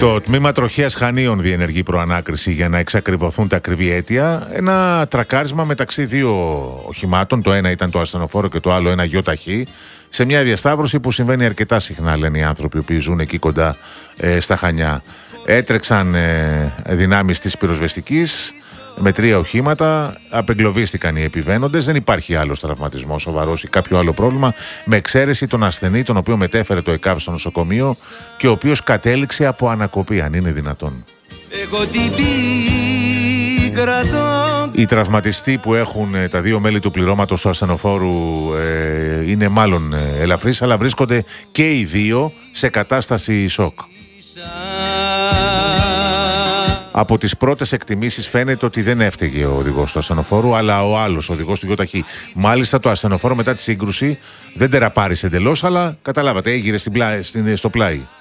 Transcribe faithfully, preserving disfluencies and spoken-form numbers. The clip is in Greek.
Το τμήμα τροχέας Χανίων διενεργεί προανάκριση για να εξακριβωθούν τα ακριβή αίτια. Ένα τρακάρισμα μεταξύ δύο οχημάτων, το ένα ήταν το ασθενοφόρο και το άλλο ένα γιοταχή, σε μια διασταύρωση που συμβαίνει αρκετά συχνά, λένε οι άνθρωποι που ζουν εκεί κοντά ε, στα Χανιά. Έτρεξαν ε, δυνάμεις της πυροσβεστικής με τρία οχήματα, απεγκλωβίστηκαν οι επιβαίνοντες. Δεν υπάρχει άλλος τραυματισμός σοβαρός ή κάποιο άλλο πρόβλημα, με εξαίρεση τον ασθενή, τον οποίο μετέφερε το ΕΚΑΒ στο νοσοκομείο και ο οποίος κατέληξε από ανακοπή, αν είναι δυνατόν. Οι τραυματιστοί που έχουν τα δύο μέλη του πληρώματος του ασθενοφόρου ε, είναι μάλλον ε, ελαφρύς, αλλά βρίσκονται και οι δύο σε κατάσταση σοκ. Από τις πρώτες εκτιμήσεις φαίνεται ότι δεν έφταιγε ο οδηγός του ασθενοφόρου, αλλά ο άλλος, ο οδηγός του γιοταχή. Μάλιστα το ασθενοφόρο μετά τη σύγκρουση δεν τεραπάρισε εντελώς, αλλά καταλάβατε, έγειρε στην πλάι, στην, στο πλάι.